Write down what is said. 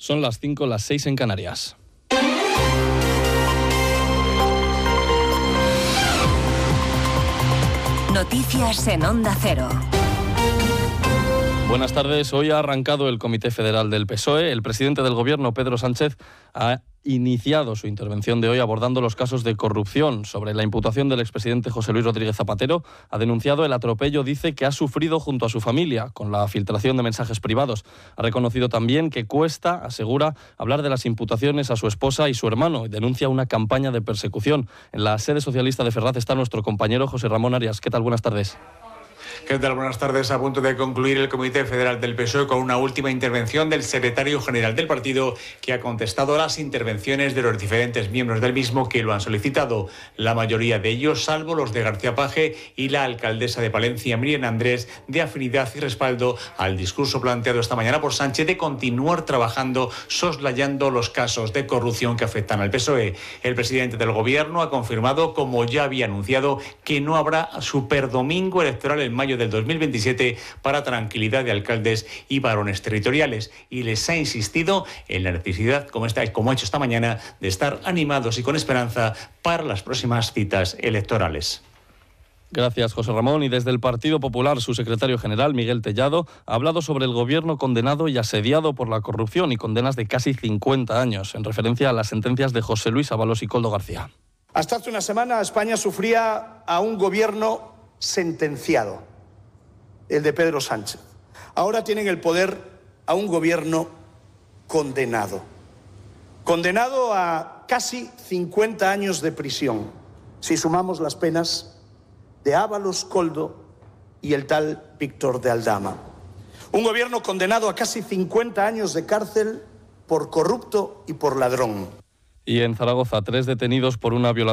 Son las 5, las 6 en Canarias. Noticias en Onda Cero. Buenas tardes. Hoy ha arrancado el Comité Federal del PSOE. El presidente del Gobierno, Pedro Sánchez, ha iniciado su intervención de hoy abordando los casos de corrupción. Sobre la imputación del expresidente José Luis Rodríguez Zapatero, ha denunciado el atropello, dice, que ha sufrido junto a su familia con la filtración de mensajes privados. Ha reconocido también que cuesta, asegura, hablar de las imputaciones a su esposa y su hermano, y denuncia una campaña de persecución. En la sede socialista de Ferraz está nuestro compañero José Ramón Arias. ¿Qué tal? Buenas tardes. ¿Qué tal? Buenas tardes. A punto de concluir el Comité Federal del PSOE con una última intervención del secretario general del partido, que ha contestado a las intervenciones de los diferentes miembros del mismo que lo han solicitado. La mayoría de ellos, salvo los de García Page y la alcaldesa de Palencia, Miriam Andrés, de afinidad y respaldo al discurso planteado esta mañana por Sánchez de continuar trabajando soslayando los casos de corrupción que afectan al PSOE. El presidente del Gobierno ha confirmado, como ya había anunciado, que no habrá superdomingo electoral en mayo del 2027 para tranquilidad de alcaldes y varones territoriales, y les ha insistido en la necesidad, como ha hecho esta mañana, de estar animados y con esperanza para las próximas citas electorales. Gracias, José Ramón. Y desde el Partido Popular, su secretario general, Miguel Tellado, ha hablado sobre el gobierno condenado y asediado por la corrupción y condenas de casi 50 años, en referencia a las sentencias de José Luis Ábalos y Koldo García. Hasta hace una semana España sufría a un gobierno sentenciado, el de Pedro Sánchez. Ahora tienen el poder a un gobierno condenado. Condenado a casi 50 años de prisión, si sumamos las penas de Ábalos, Koldo y el tal Víctor de Aldama. Un gobierno condenado a casi 50 años de cárcel por corrupto y por ladrón. Y en Zaragoza, 3 detenidos por una violación